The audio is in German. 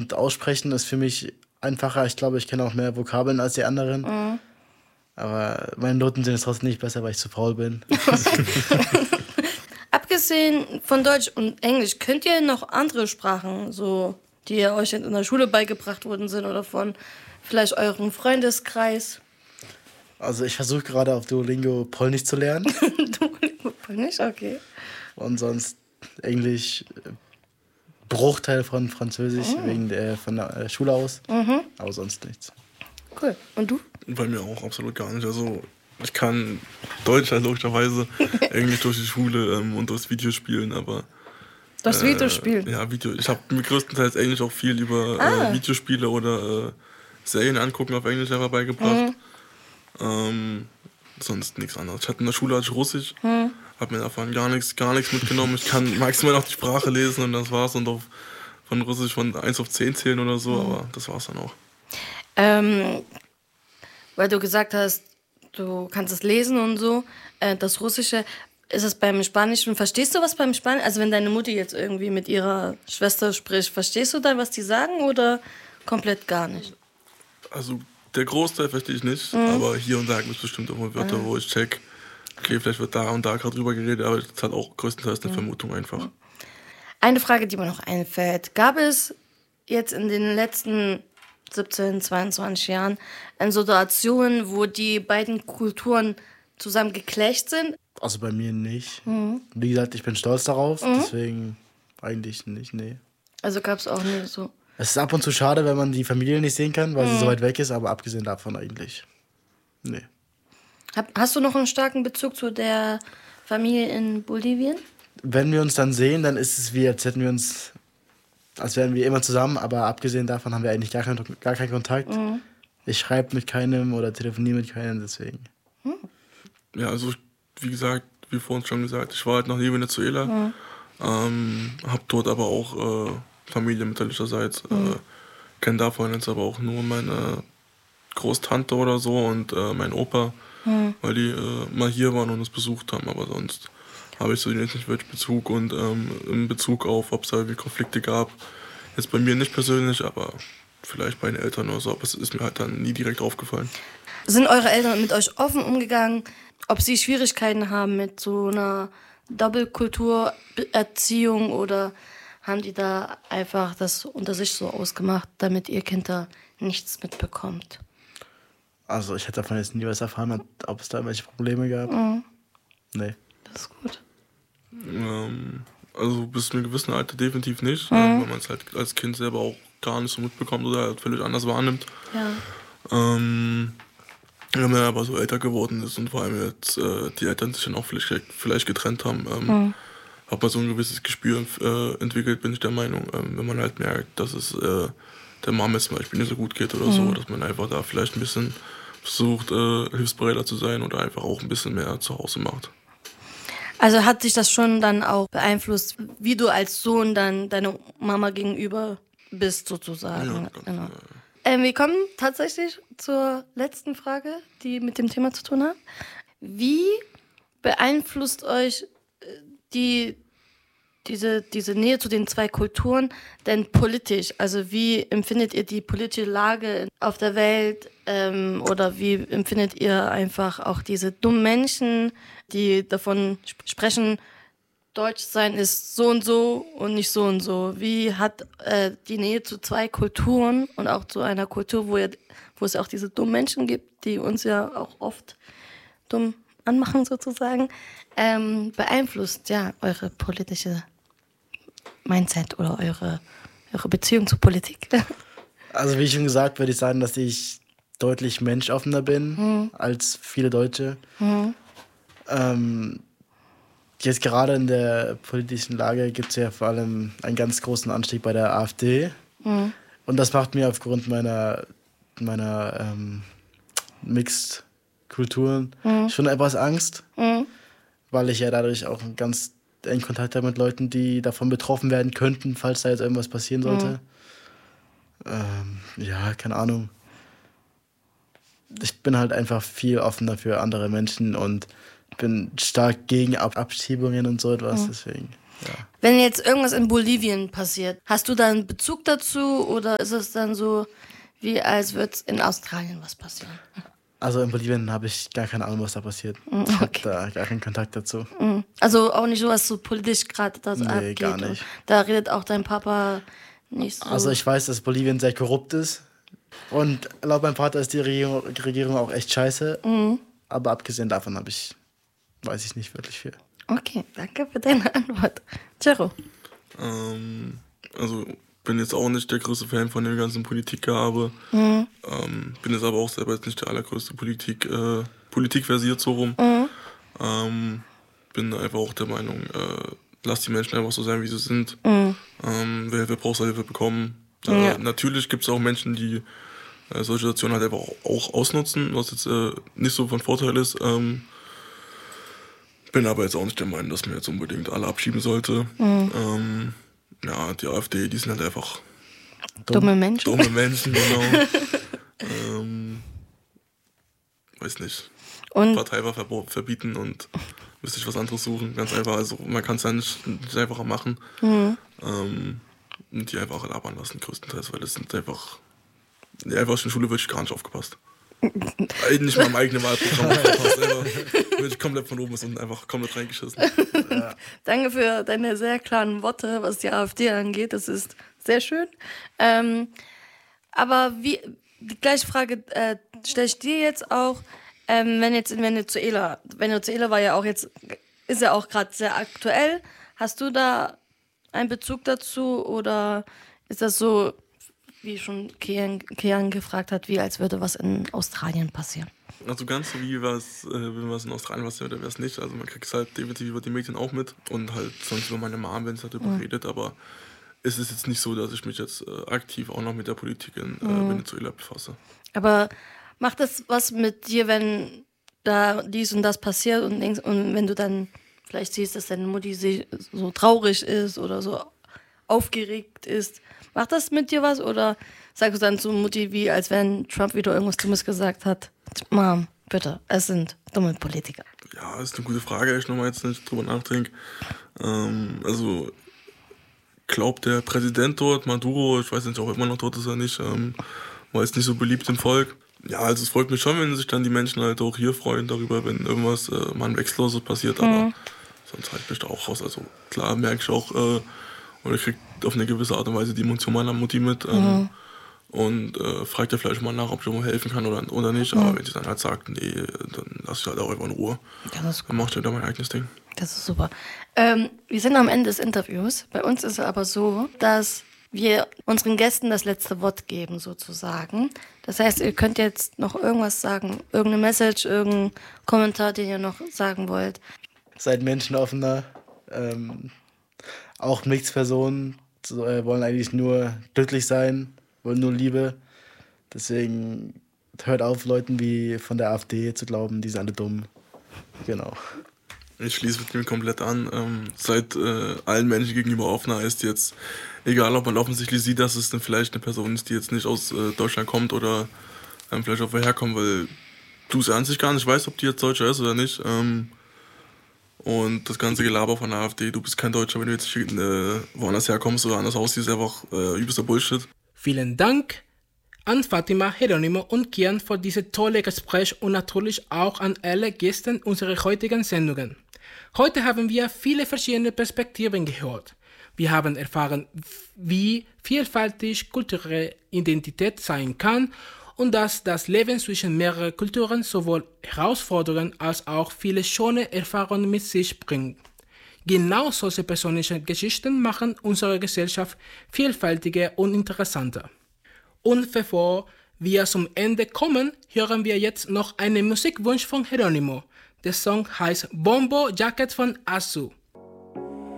und Aussprechen ist für mich einfacher. Ich glaube, ich kenne auch mehr Vokabeln als die anderen. Aber meine Noten sind jetzt trotzdem nicht besser, weil ich zu faul bin. Abgesehen von Deutsch und Englisch, könnt ihr noch andere Sprachen, so, die euch in der Schule beigebracht worden sind oder von vielleicht eurem Freundeskreis? Also ich versuche gerade auf Duolingo Polnisch zu lernen. Duolingo Polnisch, okay. Und sonst Englisch, Bruchteil von Französisch, von der Schule aus. Aber sonst nichts. Cool. Und du? Bei mir auch absolut gar nicht. Also ich kann Deutsch halt logischerweise, Englisch durch die Schule und durchs Videospielen, aber... Das Videospielen? Ja, ich habe mir größtenteils Englisch auch viel über Videospiele oder Serien angucken auf Englisch einfach beigebracht. Sonst nichts anderes. Ich hatte in der Schule Russisch, habe mir davon gar nichts mitgenommen. Ich kann maximal noch die Sprache lesen und das war's und von Russisch von 1 auf 10 zählen oder so, aber das war's dann auch. Weil du gesagt hast, du kannst es lesen und so, das Russische, ist es beim Spanischen, verstehst du was beim Spanischen? Also wenn deine Mutti jetzt irgendwie mit ihrer Schwester spricht, verstehst du dann, was die sagen oder komplett gar nicht? Also der Großteil verstehe ich nicht, aber hier und da gibt es bestimmt auch mal Wörter, wo ich check, okay, vielleicht wird da und da gerade drüber geredet, aber das ist halt auch größtenteils eine Vermutung einfach. Eine Frage, die mir noch einfällt. Gab es jetzt in den letzten 17, 22 Jahren Situationen, wo die beiden Kulturen zusammen geclasht sind? Also bei mir nicht. Wie gesagt, ich bin stolz darauf, deswegen eigentlich nicht, nee. Also gab es auch nicht so. Es ist ab und zu schade, wenn man die Familie nicht sehen kann, weil sie so weit weg ist, aber abgesehen davon eigentlich, nee. Hast du noch einen starken Bezug zu der Familie in Bolivien? Wenn wir uns dann sehen, dann ist es wie, als wären wir immer zusammen, aber abgesehen davon haben wir eigentlich gar keinen Kontakt. Ich schreibe mit keinem oder telefoniere mit keinem, deswegen. Ja, also wie gesagt, wie vorhin schon gesagt, ich war halt noch nie in Venezuela, hab dort aber auch Familie mütterlicherseits, kenne davon jetzt aber auch nur meine Großtante oder so und mein Opa, weil die mal hier waren und uns besucht haben, aber sonst habe ich so jetzt nicht wirklich Bezug und in Bezug auf, ob es da irgendwie Konflikte gab, jetzt bei mir nicht persönlich, aber vielleicht bei den Eltern oder so, aber es ist mir halt dann nie direkt aufgefallen. Sind eure Eltern mit euch offen umgegangen, ob sie Schwierigkeiten haben mit so einer Doppelkulturerziehung oder haben die da einfach das unter sich so ausgemacht, damit ihr Kind da nichts mitbekommt? Also ich hätte davon jetzt nie was erfahren, ob es da irgendwelche Probleme gab. Nee. Das ist gut. Also bis zu einem gewissen Alter definitiv nicht, weil man es halt als Kind selber auch gar nicht so mitbekommt oder halt völlig anders wahrnimmt. Ja. Wenn man aber so älter geworden ist und vor allem jetzt die Eltern sich dann auch vielleicht getrennt haben, hat man so ein gewisses Gespür entwickelt, bin ich der Meinung, wenn man halt merkt, dass es der Mama jetzt zum Beispiel nicht so gut geht oder so, dass man einfach da vielleicht ein bisschen versucht, hilfsbereiter zu sein oder einfach auch ein bisschen mehr zu Hause macht. Also hat sich das schon dann auch beeinflusst, wie du als Sohn dann deiner Mama gegenüber bist, sozusagen. Ja, genau. Wir kommen tatsächlich zur letzten Frage, die mit dem Thema zu tun hat. Wie beeinflusst euch diese Nähe zu den zwei Kulturen denn politisch? Also wie empfindet ihr die politische Lage auf der Welt oder wie empfindet ihr einfach auch diese dummen Menschen, die davon sprechen, Deutsch sein ist so und nicht so und so? Wie hat die Nähe zu zwei Kulturen und auch zu einer Kultur, wo es auch diese dummen Menschen gibt, die uns ja auch oft dumm anmachen sozusagen, beeinflusst ja eure politische Mindset oder eure Beziehung zur Politik? Also wie schon gesagt, würde ich sagen, dass ich deutlich menschoffener bin als viele Deutsche. Jetzt gerade in der politischen Lage gibt es ja vor allem einen ganz großen Anstieg bei der AfD. Und das macht mir aufgrund meiner Mixed-Kulturen schon etwas Angst, weil ich ja dadurch auch ganz engen Kontakt habe mit Leuten, die davon betroffen werden könnten, falls da jetzt irgendwas passieren sollte. Ja, keine Ahnung. Ich bin halt einfach viel offener für andere Menschen und bin stark gegen Abschiebungen und so etwas, deswegen. Wenn jetzt irgendwas in Bolivien passiert, hast du da einen Bezug dazu oder ist es dann so, wie als würde es in Australien was passieren? Also in Bolivien habe ich gar keine Ahnung, was da passiert. Ich habe da gar keinen Kontakt dazu. Also auch nicht so, was so politisch gerade da Nee, abgeht. gar nicht. Da redet auch dein Papa nicht so. Also ich weiß, dass Bolivien sehr korrupt ist. Und laut meinem Vater ist die Regierung auch echt scheiße. Aber abgesehen davon weiß ich nicht wirklich viel. Okay, danke für deine Antwort. Cero. Also bin jetzt auch nicht der größte Fan von dem ganzen Politikgehabe. Bin jetzt aber auch selber jetzt nicht der allergrößte Politikversiert so rum. Bin einfach auch der Meinung, lass die Menschen einfach so sein, wie sie sind. Wer Hilfe braucht, soll Hilfe bekommen. Natürlich gibt es auch Menschen, die solche Situationen halt einfach auch ausnutzen, was jetzt nicht so von Vorteil ist. Bin aber jetzt auch nicht der Meinung, dass man jetzt unbedingt alle abschieben sollte. Ja, die AfD, die sind halt einfach dumme Menschen. Dumme Menschen, genau. Weiß nicht. Und Parteiwahl verbieten und müsste ich was anderes suchen. Ganz einfach, also man kann es ja nicht einfacher machen. Und die einfach labern lassen, größtenteils, weil das sind einfach. Ja, einfach aus der Schule wird gar nicht aufgepasst. Nicht mal im eigenen Wahlprogramm aufgepasst. Wird komplett von oben bis unten einfach komplett reingeschissen. Ja. Danke für deine sehr klaren Worte, was die AfD angeht. Das ist sehr schön. Aber die gleiche Frage stelle ich dir jetzt auch, wenn jetzt in Venezuela war ja auch jetzt, ist ja auch gerade sehr aktuell. Hast du da einen Bezug dazu oder ist das so, wie schon Kian gefragt hat, wie als würde was in Australien passieren? Also ganz so wie wenn was in Australien passiert oder wäre es nicht. Also man kriegt es halt definitiv über die Medien auch mit und halt sonst über meine Mom, wenn es darüber redet, aber es ist jetzt nicht so, dass ich mich jetzt aktiv auch noch mit der Politik in Venezuela befasse. Aber macht das was mit dir, wenn da dies und das passiert und wenn du dann vielleicht siehst, dass deine Mutti so traurig ist oder so aufgeregt ist? Macht das mit dir was oder sagst du dann zu Mutti, wie als wenn Trump wieder irgendwas Dummes gesagt hat? Mom, bitte, es sind dumme Politiker. Ja, ist eine gute Frage, ich nochmal jetzt nicht drüber nachdenke. Also glaubt der Präsident dort, Maduro, ich weiß nicht, ob er immer noch dort ist oder nicht, war jetzt nicht so beliebt im Volk. Ja, also es freut mich schon, wenn sich dann die Menschen halt auch hier freuen darüber, wenn irgendwas mal ein Wechselloses passiert, aber sonst halt mich da auch raus. Also klar merke ich auch, oder kriegt auf eine gewisse Art und Weise die Emotion meiner Mutti mit und fragt ja vielleicht mal nach, ob ich irgendwo helfen kann oder nicht. Aber wenn sie dann halt sagt, nee, dann lasse ich halt auch einfach in Ruhe. Dann mache ich halt mein eigenes Ding. Das ist super. Wir sind am Ende des Interviews. Bei uns ist es aber so, dass wir unseren Gästen das letzte Wort geben, sozusagen. Das heißt, ihr könnt jetzt noch irgendwas sagen, irgendeine Message, irgendeinen Kommentar, den ihr noch sagen wollt. Seid menschenoffener. Auch Mixed-Personen wollen eigentlich nur glücklich sein, wollen nur Liebe. Deswegen hört auf, Leuten wie von der AfD zu glauben, die sind alle dumm. Genau. Ich schließe mit dem komplett an. Seid allen Menschen gegenüber offener, heißt jetzt, egal ob man offensichtlich sieht, dass es dann vielleicht eine Person ist, die jetzt nicht aus Deutschland kommt oder vielleicht auch woher kommt, weil du es an sich gar nicht weißt, ob die jetzt Deutscher ist oder nicht. Und das ganze Gelaber von der AfD, du bist kein Deutscher, wenn du jetzt woanders herkommst oder anders aussiehst, ist einfach übelster Bullshit. Vielen Dank an Fatima, Geronimo und Kian für dieses tolle Gespräch und natürlich auch an alle Gäste unserer heutigen Sendungen. Heute haben wir viele verschiedene Perspektiven gehört. Wir haben erfahren, wie vielfältig kulturelle Identität sein kann und dass das Leben zwischen mehreren Kulturen sowohl Herausforderungen als auch viele schöne Erfahrungen mit sich bringt. Genau solche persönlichen Geschichten machen unsere Gesellschaft vielfältiger und interessanter. Und bevor wir zum Ende kommen, hören wir jetzt noch einen Musikwunsch von Geronimo. Der Song heißt Bombo Jacket von Azu.